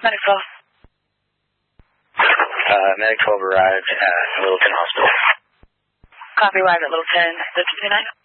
Medic 12. Medic 12 arrived at Littleton Hospital. Copy, arrived at Littleton. 229.